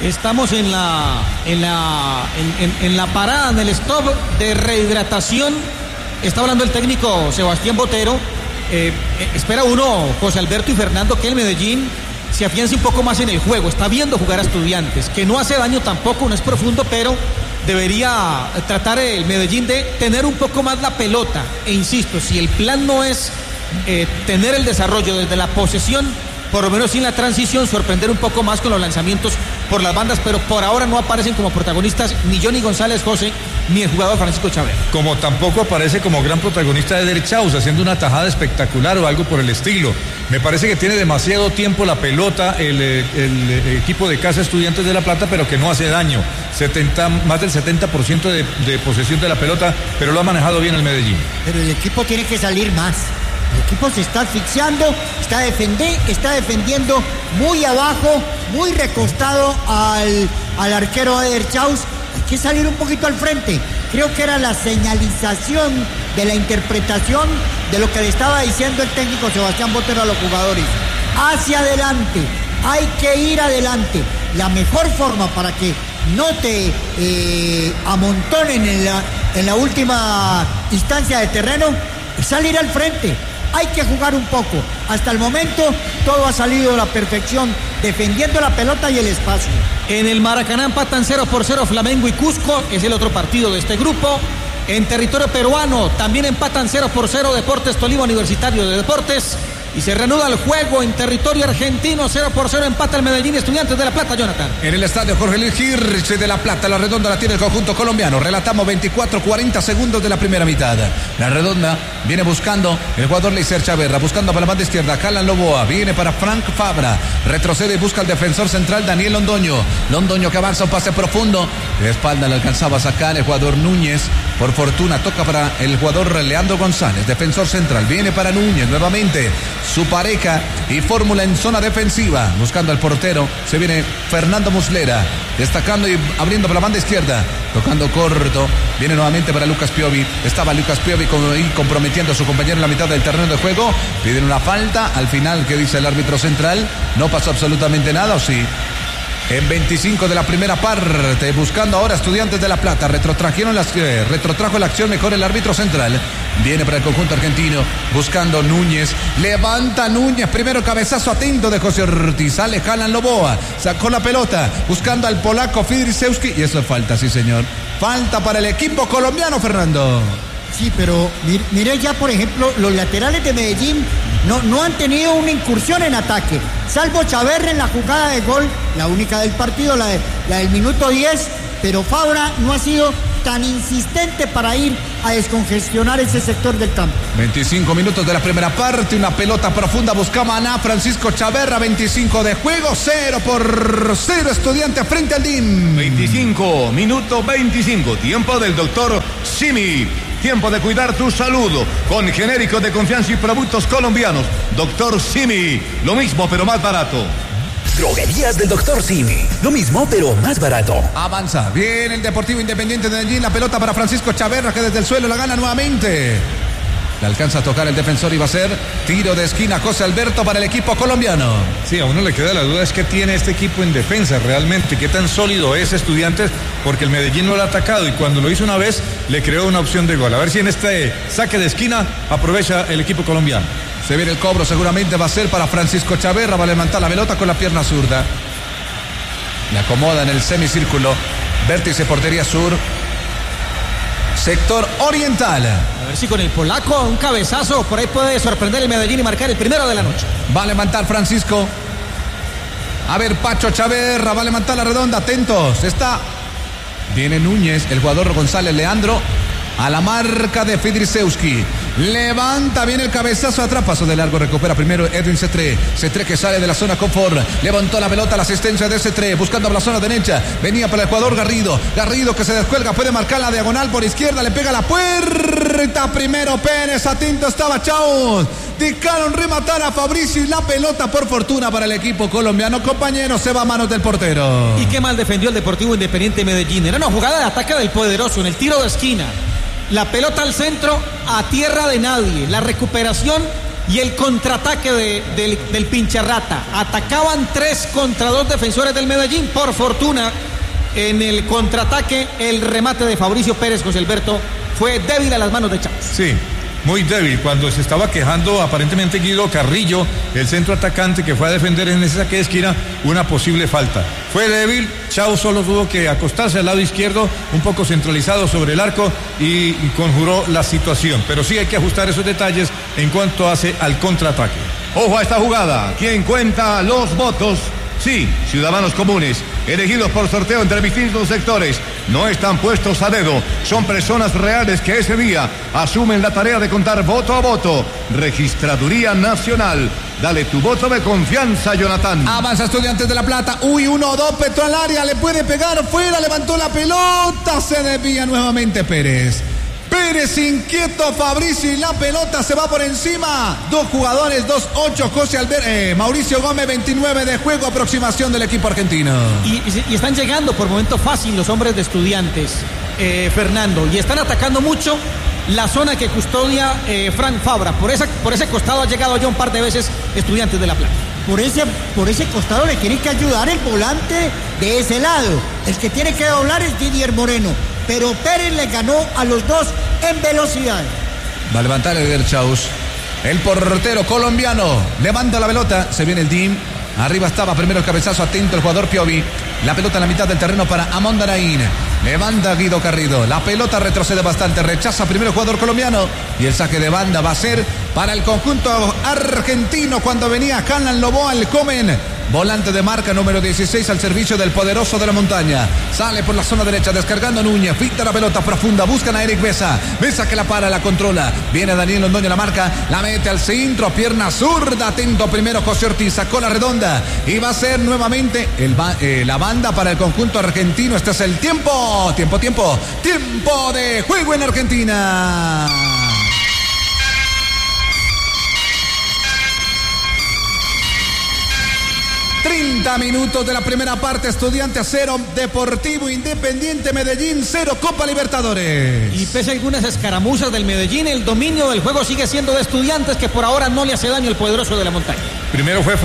Estamos en la parada, en el stop de rehidratación. Está hablando el técnico Sebastián Botero. Espera uno, José Alberto y Fernando, que el Medellín se afiance un poco más en el juego. Está viendo jugar a Estudiantes, que no hace daño tampoco, no es profundo, pero debería tratar el Medellín de tener un poco más la pelota. E insisto, si el plan no es tener el desarrollo desde la posesión, por lo menos sin la transición, sorprender un poco más con los lanzamientos por las bandas, pero por ahora no aparecen como protagonistas ni Johnny González José ni el jugador Francisco Chávez. Como tampoco aparece como gran protagonista Eder Chaus haciendo una tajada espectacular o algo por el estilo. Me parece que tiene demasiado tiempo la pelota el equipo de Casa Estudiantes de La Plata, pero que no hace daño. Más del 70% de posesión de la pelota, pero lo ha manejado bien el Medellín. Pero el equipo tiene que salir más. El equipo se está asfixiando, está defendiendo muy abajo, muy recostado al arquero Eder Chaus. Hay que salir un poquito al frente. Creo que era la señalización de la interpretación de lo que le estaba diciendo el técnico Sebastián Botero a los jugadores. Hacia adelante, hay que ir adelante. La mejor forma para que no te amontonen en la última instancia de terreno es salir al frente. Hay que jugar un poco. Hasta el momento todo ha salido a la perfección, defendiendo la pelota y el espacio. En el Maracaná empatan 0-0 Flamengo y Cusco, es el otro partido de este grupo. En territorio peruano también empatan 0-0 Deportes Tolima, Universitario de Deportes. Y se reanuda el juego en territorio argentino, 0-0 empata el Medellín Estudiantes de La Plata, Jonathan. En el estadio Jorge Luis Hirsch de La Plata, la redonda la tiene el conjunto colombiano. Relatamos 24-40 segundos de la primera mitad. La redonda viene buscando el jugador Leiser Chaverra, buscando para la banda izquierda, Jalan Loboa, viene para Frank Fabra, retrocede y busca el defensor central Daniel Londoño. Londoño que avanza un pase profundo, de espalda le alcanzaba a sacar el jugador Núñez. Por fortuna toca para el jugador Leandro González, defensor central, viene para Núñez nuevamente. Su pareja y fórmula en zona defensiva, buscando al portero, se viene Fernando Muslera, destacando y abriendo por la banda izquierda, tocando corto, viene nuevamente para Lucas Piovi, estaba Lucas Piovi comprometiendo a su compañero en la mitad del terreno de juego, piden una falta, al final, ¿qué dice el árbitro central? No pasó absolutamente nada, ¿o sí? En 25 de la primera parte, buscando ahora Estudiantes de La Plata, retrotrajo la acción mejor el árbitro central, viene para el conjunto argentino, buscando Núñez, levanta Núñez, primero cabezazo atento de José Ortiz, sale Jalan Loboa, sacó la pelota, buscando al polaco Fidrisewski, y eso es falta, sí señor, falta para el equipo colombiano, Fernando. Sí, pero mire ya, por ejemplo, los laterales de Medellín no han tenido una incursión en ataque, salvo Chaverra en la jugada de gol, la única del partido, la del minuto 10, pero Fabra no ha sido tan insistente para ir a descongestionar ese sector del campo. 25 minutos de la primera parte, una pelota profunda, buscaba a Francisco Chaverra, 25 de juego, 0-0 Estudiantes frente al DIM. 25, minuto 25, tiempo del doctor Simi. Tiempo de cuidar tu salud con genéricos de confianza y productos colombianos. Doctor Simi, lo mismo pero más barato. Droguerías del Doctor Simi, lo mismo pero más barato. Avanza, viene el Deportivo Independiente de Medellín, la pelota para Francisco Chaverra que desde el suelo la gana nuevamente. Le alcanza a tocar el defensor y va a ser tiro de esquina José Alberto para el equipo colombiano. Sí, a uno le queda la duda es que tiene este equipo en defensa realmente, qué tan sólido es Estudiantes, porque el Medellín no lo ha atacado y cuando lo hizo una vez le creó una opción de gol. A ver si en este saque de esquina aprovecha el equipo colombiano. Se viene el cobro, seguramente va a ser para Francisco Chaverra, va a levantar la pelota con la pierna zurda. Le acomoda en el semicírculo, vértice portería sur. Sector oriental. A ver si con el polaco un cabezazo por ahí puede sorprender el Medellín y marcar el primero de la noche. Va a levantar Francisco. A ver, Pacho Chaverra va a levantar la redonda. Atentos. Está. Viene Núñez, el jugador González Leandro. A la marca de Fidrisewski. Levanta bien el cabezazo atrás. Paso de largo, recupera primero Edwin Cetré. Cetré que sale de la zona confort. Levantó la pelota, la asistencia de Cetré. Buscando la zona derecha. Venía para el jugador Garrido. Garrido que se descuelga. Puede marcar la diagonal por izquierda. Le pega la puerta. Primero Pérez. Atento estaba Chaus. Dedicaron rematar a Fabricio y la pelota por fortuna para el equipo colombiano. Compañero, se va a manos del portero. Y qué mal defendió el Deportivo Independiente Medellín. Era una jugada de ataque del poderoso en el tiro de esquina. La pelota al centro, a tierra de nadie. La recuperación y el contraataque del Pincharrata. Atacaban 3 contra 2 defensores del Medellín. Por fortuna, en el contraataque, el remate de Fabricio Pérez, José Alberto, fue débil a las manos de Chaus. Sí, muy débil. Cuando se estaba quejando aparentemente Guido Carrillo, el centro atacante que fue a defender en ese saque de esquina, una posible falta. Fue débil, Chaus solo tuvo que acostarse al lado izquierdo, un poco centralizado sobre el arco y conjuró la situación. Pero sí hay que ajustar esos detalles en cuanto hace al contraataque. Ojo a esta jugada. ¿Quién cuenta los votos? Sí, ciudadanos comunes, elegidos por sorteo entre distintos sectores. No están puestos a dedo, son personas reales que ese día asumen la tarea de contar voto a voto. Registraduría Nacional. Dale tu voto de confianza, Jonathan. Avanza Estudiantes de La Plata. 1-2, Petro al área, le puede pegar fuera, levantó la pelota, se desvía nuevamente Pérez. Pérez inquieto, Fabricio, y la pelota se va por encima. 2 jugadores, 2-8, Mauricio Gómez, 29 de juego, aproximación del equipo argentino. Y están llegando por momentos fácil los hombres de Estudiantes, Fernando, y están atacando mucho la zona que custodia Frank Fabra. Por ese costado ha llegado ya un par de veces Estudiantes de La Plata. Por ese costado le tiene que ayudar el volante de ese lado. El que tiene que doblar es Didier Moreno. Pero Pérez le ganó a los dos en velocidad. Va a levantar Eder Chaus. El portero colombiano levanta la pelota. Se viene el DIM. Arriba estaba primero el cabezazo, atento el jugador Piovi. La pelota en la mitad del terreno para Amon Daraín. Levanta Guido Carrillo. La pelota retrocede bastante. Rechaza primero el jugador colombiano. Y el saque de banda va a ser para el conjunto argentino cuando venía Hanlan Loboa, el Comen. Volante de marca número 16 al servicio del poderoso de la montaña. Sale por la zona derecha, descargando Núñez. Pinta la pelota profunda, buscan a Eric Besa. Besa que la para, la controla. Viene Daniel Londoño, la marca. La mete al centro, pierna zurda. Atento primero José Ortiz, sacó la redonda. Y va a ser nuevamente la banda para el conjunto argentino. Este es el tiempo. Tiempo de juego en Argentina. 30 minutos de la primera parte. Estudiantes 0, Deportivo Independiente Medellín 0, Copa Libertadores. Y pese a algunas escaramuzas del Medellín, el dominio del juego sigue siendo de Estudiantes, que por ahora no le hace daño al poderoso de la montaña. Primero fue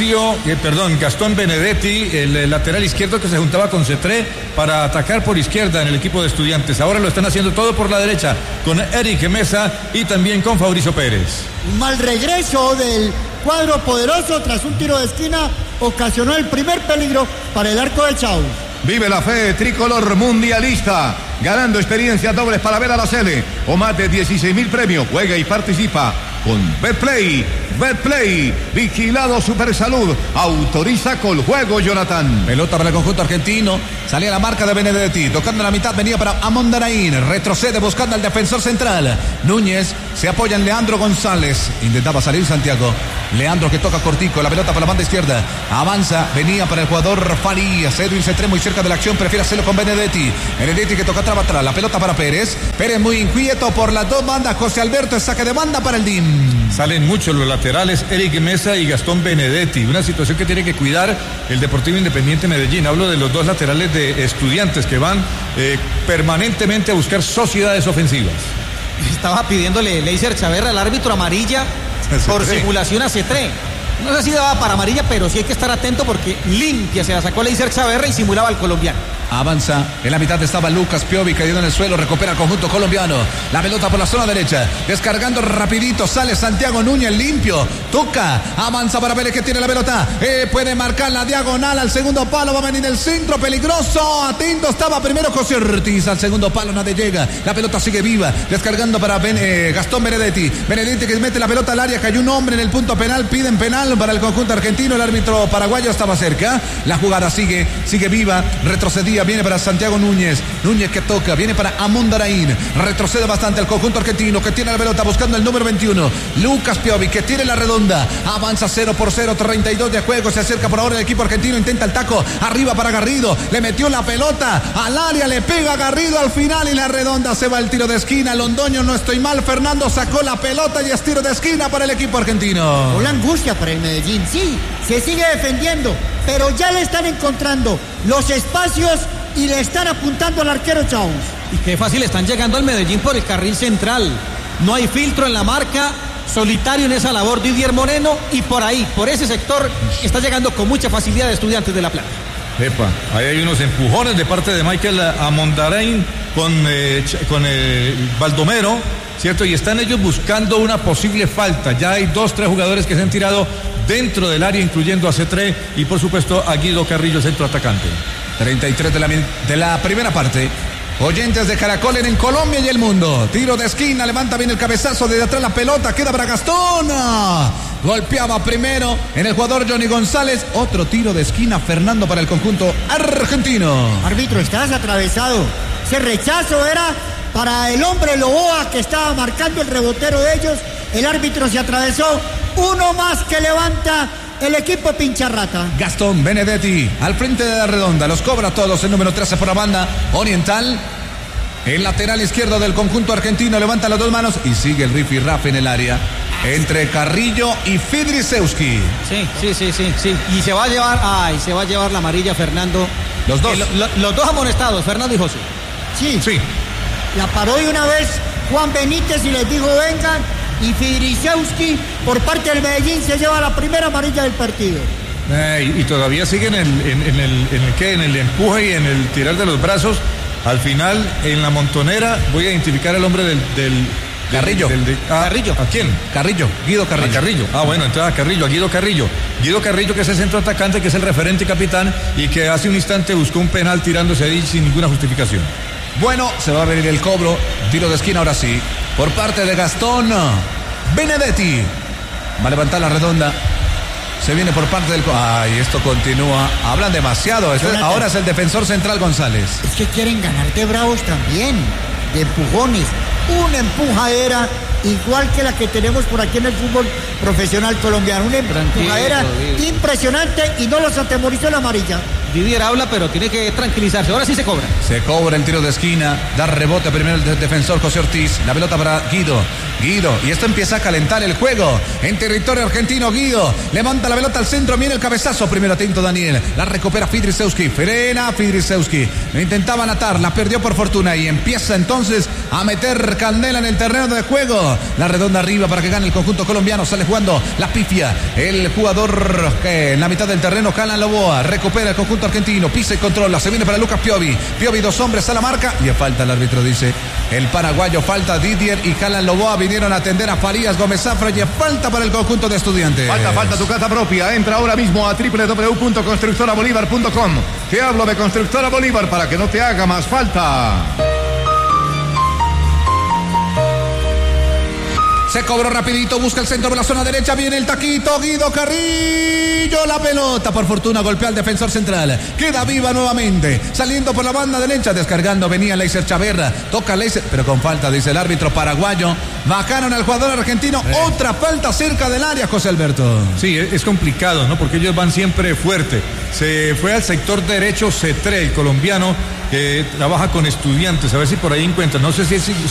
Gastón Benedetti, el lateral izquierdo que se juntaba con Cetré para atacar por izquierda en el equipo de Estudiantes. Ahora lo están haciendo todo por la derecha con Eric Mesa y también con Fabricio Pérez. Un mal regreso del cuadro poderoso tras un tiro de esquina ocasionó el primer peligro para el arco de Chaus. Vive la fe tricolor mundialista, ganando experiencias dobles para ver a la sede o más de 16.000 premios. Juega y participa con Betplay. Betplay, vigilado Supersalud, autoriza con juego, Jonathan. Pelota para el conjunto argentino, salía la marca de Benedetti, tocando la mitad, venía para Amon Daraín, retrocede buscando al defensor central. Núñez se apoya en Leandro González, intentaba salir Santiago. Leandro que toca cortico, la pelota para la banda izquierda, avanza, venía para el jugador Farías. Edwin Cetré muy cerca de la acción, prefiere hacerlo con Benedetti. Benedetti que toca atrás, la pelota para Pérez. Pérez muy inquieto por las dos bandas. José Alberto, el saque de banda para el DIM. Salen muchos los laterales, Eric Mesa y Gastón Benedetti. Una situación que tiene que cuidar el Deportivo Independiente Medellín. Hablo de los dos laterales de Estudiantes que van permanentemente a buscar sociedades ofensivas. Estaba pidiéndole Leiser Chaverra al árbitro amarilla por simulación a Cetré. No sé si daba para amarilla, pero sí hay que estar atento porque limpia se la sacó Leiser Chaverra y simulaba al colombiano. Avanza, en la mitad estaba Lucas Piovi cayendo en el suelo, recupera el conjunto colombiano. La pelota por la zona derecha, descargando rapidito, sale Santiago Núñez limpio, toca, avanza para Pérez que tiene la pelota, puede marcar la diagonal al segundo palo, va a venir el centro, peligroso, atento, estaba primero José Ortiz, al segundo palo nadie llega, la pelota sigue viva, descargando para Gastón Benedetti que mete la pelota al área, cayó un hombre en el punto penal, piden penal para el conjunto argentino, el árbitro paraguayo estaba cerca, la jugada sigue viva, retrocedía. Viene para Santiago Núñez que toca, viene para Amon Daraín, retrocede bastante el conjunto argentino que tiene la pelota buscando el número 21, Lucas Piovi que tiene la redonda, avanza 0-0, 32 de juego, se acerca por ahora el equipo argentino, intenta el taco, arriba para Garrido, le metió la pelota al área, le pega a Garrido al final y la redonda se va al tiro de esquina, Londoño no estoy mal, Fernando sacó la pelota y es tiro de esquina para el equipo argentino. Una angustia para el Medellín, sí, se sigue defendiendo, pero ya le están encontrando los espacios y le están apuntando al arquero Chaus. Y qué fácil están llegando al Medellín por el carril central. No hay filtro en la marca solitario en esa labor Didier Moreno, y por ahí, por ese sector, está llegando con mucha facilidad de Estudiantes de La Plata. Epa, ahí hay unos empujones de parte de Michael Amondarain con Baldomero, ¿cierto? Y están ellos buscando una posible falta. Ya hay 2-3 jugadores que se han tirado dentro del área, incluyendo a Cetré y por supuesto a Guido Carrillo, centro atacante. 33 de la primera parte. Oyentes de Caracol en Colombia y el mundo. Tiro de esquina, levanta bien el cabezazo, desde atrás la pelota, queda para Gastón. Golpeaba primero en el jugador Johnny González. Otro tiro de esquina, Fernando, para el conjunto argentino. Árbitro, estás atravesado. Ese rechazo era para el hombre Loboa, que estaba marcando el rebotero de ellos. El árbitro se atravesó. Uno más que levanta el equipo Pincharrata. Gastón Benedetti al frente de la redonda. Los cobra todos. El número 13 por la banda oriental. El lateral izquierdo del conjunto argentino levanta las dos manos y sigue el rifirrafe en el área entre Carrillo y Fidrisewski. Sí. Y se va a llevar la amarilla Fernando. Los dos. Los dos amonestados, Fernando y José. Sí. La paró de una vez Juan Benítez y les dijo vengan. Y Fidrisewski, por parte del Medellín, se lleva la primera amarilla del partido. Y todavía siguen en el empuje y en el tirar de los brazos. Al final, en la montonera, voy a identificar al hombre del Carrillo. Carrillo. ¿A quién? Carrillo, Guido Carrillo. A Carrillo. Bueno, entonces a Carrillo, a Guido Carrillo. Guido Carrillo, que es el centro atacante, que es el referente capitán y que hace un instante buscó un penal tirándose ahí sin ninguna justificación. Bueno, se va a venir el cobro. Tiro de esquina ahora sí. Por parte de Gastón Benedetti. Va a levantar la redonda. Se viene por parte del... esto continúa. Hablan demasiado. Ahora es el defensor central González. Es que quieren ganar de bravos también. De empujones. Una empujadera igual que la que tenemos por aquí en el fútbol profesional colombiano. Una empujadera impresionante y no los atemorizó la amarilla. Didier habla, pero tiene que tranquilizarse. Ahora sí se cobra. Se cobra el tiro de esquina. Da rebote primero el defensor José Ortiz. La pelota para Guido. Y esto empieza a calentar el juego. En territorio argentino, Guido levanta la pelota al centro. Viene el cabezazo. Primero atento Daniel. La recupera Fidrisewski. Frena Fidrisewski. Lo intentaban atar. La perdió por fortuna. Y empieza entonces a meter candela en el terreno de juego. La redonda arriba para que gane el conjunto colombiano. Sale jugando la pifia. El jugador que en la mitad del terreno, Calan Loboa. Recupera el conjunto argentino, pisa y controla, se viene para Lucas Piovi, 2 hombres a la marca y falta el árbitro, dice el paraguayo, falta Didier y Calan Loboa vinieron a atender a Farías Gómez Zafra y falta para el conjunto de Estudiantes. Falta tu casa propia, entra ahora mismo a www.constructorabolívar.com. Te hablo de Constructora Bolívar para que no te haga más falta. Se cobró rapidito, busca el centro de la zona derecha, viene el taquito, Guido Carrillo, la pelota por fortuna golpea al defensor central, queda viva nuevamente, saliendo por la banda derecha, descargando, venía Leiser Chaverra, toca Leiser, pero con falta, dice el árbitro paraguayo, bajaron al jugador argentino, otra falta cerca del área, José Alberto. Sí, es complicado, ¿no? Porque ellos van siempre fuerte. Se fue al sector derecho Cetré, el colombiano, que trabaja con Estudiantes, a ver si por ahí encuentra, no sé si